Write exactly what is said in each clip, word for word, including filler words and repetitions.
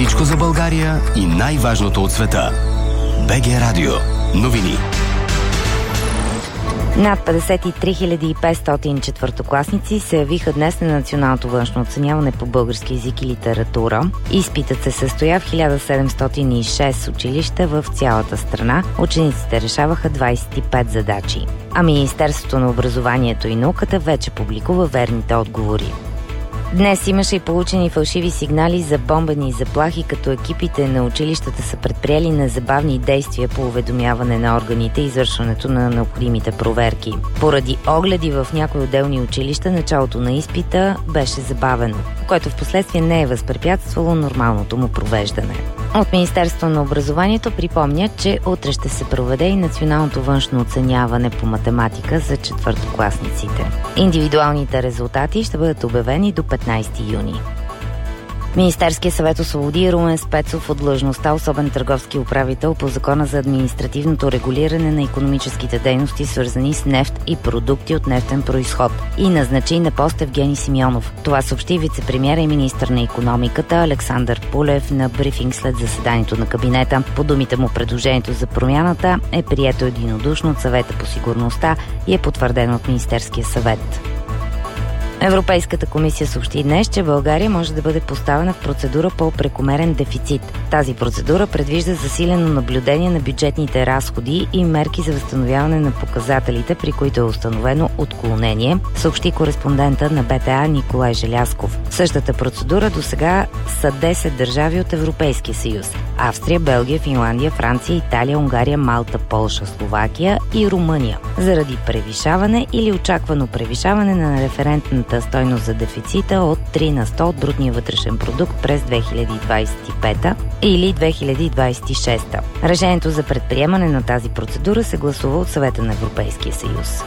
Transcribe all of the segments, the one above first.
Всичко за България и най-важното от света. БГ Радио. Новини. Над петдесет и три хиляди и петстотин четвъртокласници се явиха днес на националното външно оценяване по български език и литература. Изпитът се състоя в хиляда седемстотин и шест училища в цялата страна. Учениците решаваха двадесет и пет задачи. А Министерството на образованието и науката вече публикува верните отговори. Днес имаше и получени фалшиви сигнали за бомбени заплахи, като екипите на училищата са предприели незабавни действия по уведомяване на органите и извършването на необходимите проверки. Поради огледи в някои отделни училища, началото на изпита беше забавено, което в последствие не е възпрепятствало нормалното му провеждане. От Министерството на образованието припомня, че утре ще се проведе и националното външно оценяване по математика за четвъртокласниците. Индивидуалните резултати ще бъдат обявени до петнадесети юни. Министерският съвет освободи Румен Спецов от длъжността особен търговски управител по Закона за административното регулиране на икономическите дейности, свързани с нефт и продукти от нефтен произход, и назначи на пост Евгений Симеонов. Това съобщи вицепремиера и министър на икономиката Александър Пулев на брифинг след заседанието на кабинета. По думите му, предложението за промяната е прието единодушно от Съвета по сигурността и е потвърдено от Министерския съвет. Европейската комисия съобщи днес, че България може да бъде поставена в процедура по прекомерен дефицит. Тази процедура предвижда засилено наблюдение на бюджетните разходи и мерки за възстановяване на показателите, при които е установено отклонение, съобщи кореспондента на БТА Николай Желязков. Същата процедура досега са десет държави от Европейския съюз – Австрия, Белгия, Финландия, Франция, Италия, Унгария, Малта, Полша, Словакия и Румъния, заради превишаване или очаквано превишаване на референтната стойност за дефицита от три на сто от брутния вътрешен продукт през две хиляди двадесет и пета или две хиляди двадесет и шеста. Решението за предприемане на тази процедура се гласува от Съвета на Европейския съюз.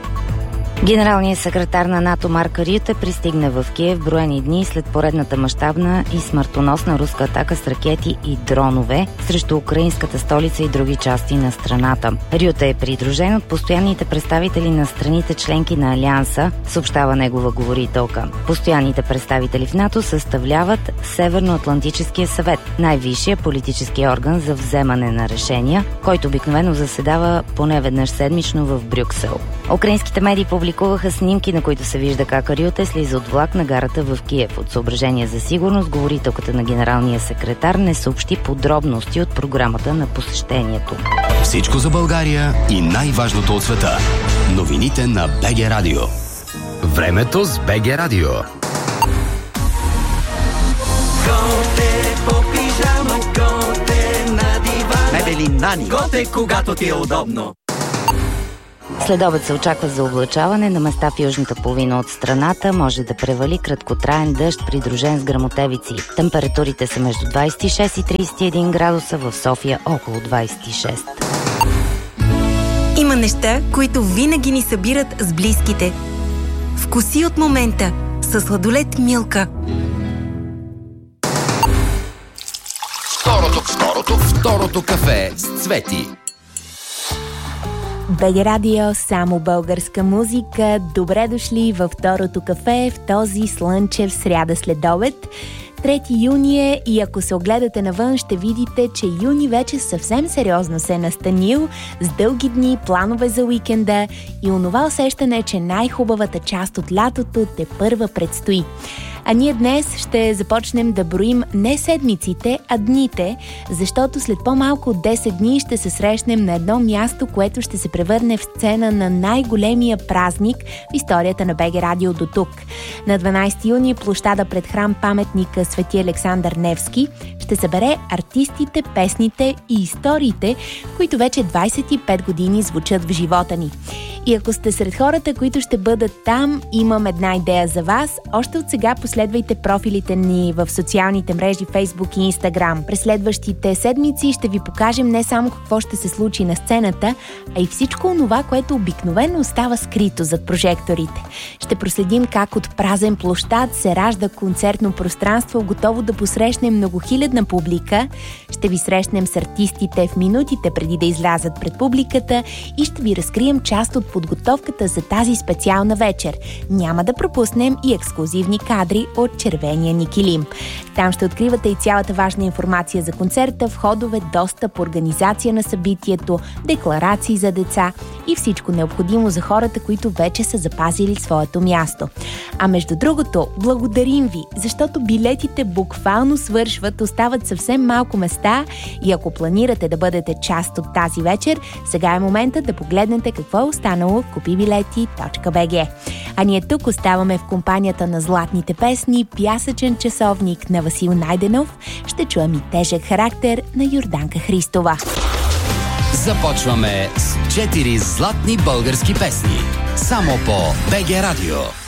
Генералният секретар на НАТО Марк Рюте пристигна в Киев броени дни след поредната мащабна и смъртоносна руска атака с ракети и дронове срещу украинската столица и други части на страната. Рюте е придружен от постоянните представители на страните членки на Алианса, съобщава негова говорителка. Постоянните представители в НАТО съставляват Северноатлантическия съвет, най-висшия политически орган за вземане на решения, който обикновено заседава поне веднъж седмично в Брюксел. Украинските медии публикуваха снимки, на които се вижда как Рюте слиза от влак на гарата в Киев. От съображения за сигурност, говорителката на генералния секретар не съобщи подробности от програмата на посещението. Всичко за България и най-важното от света. Новините на БГ Радио. Времето с БГ Радио. Готе по пижама, готе на дивана. Мебели Нани. Готе, когато ти е удобно. Следобед се очаква за облачаване на места в южната половина от страната. Може да превали краткотраен дъжд, придружен с гръмотевици. Температурите са между двадесет и шест и тридесет и един градуса, в София около двадесет и шест. Има неща, които винаги ни събират с близките. Вкуси от момента със сладолед Милка. Второто, второто, второто кафе с Цвети. БГ Радио, само българска музика. Добре дошли във второто кафе в този слънчев сряда следобед. трети юни е и ако се огледате навън, ще видите, че юни вече съвсем сериозно се е настанил с дълги дни, планове за уикенда и онова усещане, че най-хубавата част от лятото тепърва предстои. А ние днес ще започнем да броим не седмиците, а дните, защото след по-малко от десет дни ще се срещнем на едно място, което ще се превърне в сцена на най-големия празник в историята на БГ Радио до тук. На дванадесети юни площада пред храм паметника Свети Александър Невски ще събере артистите, песните и историите, които вече двадесет и пет години звучат в живота ни. И ако сте сред хората, които ще бъдат там, имам една идея за вас. Още от сега последвайте профилите ни в социалните мрежи Facebook и Instagram. През следващите седмици ще ви покажем не само какво ще се случи на сцената, а и всичко онова, което обикновено остава скрито зад прожекторите. Ще проследим как от празен площад се ражда концертно пространство, готово да посрещне многохилядна абсолютна публика. Ще ви срещнем с артистите в минутите преди да излязат пред публиката и ще ви разкрием част от подготовката за тази специална вечер. Няма да пропуснем и ексклузивни кадри от червения ни килим. Там ще откривате и цялата важна информация за концерта, входове, достъп, организация на събитието, декларации за деца и всичко необходимо за хората, които вече са запазили своето място. А между другото, благодарим ви, защото билетите буквално свършват, остават съвсем малко места и ако планирате да бъдете част от тази вечер, сега е момента да погледнете какво е останало в купи билети точка би джи. А ние тук оставаме в компанията на златните песни, пясъчен часовник на Васил Найденов. Ще чуем и тежък характер на Йорданка Христова. Започваме с четири златни български песни. Само по БГ Радио.